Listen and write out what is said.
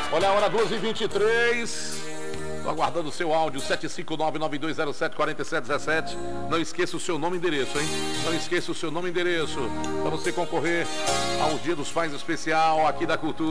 Olha a hora, 2h23. Estou aguardando o seu áudio, 759-9207-4717. Não esqueça o seu nome e endereço, hein? Não esqueça o seu nome e endereço para você concorrer ao Dia dos Pais especial aqui da Cultura.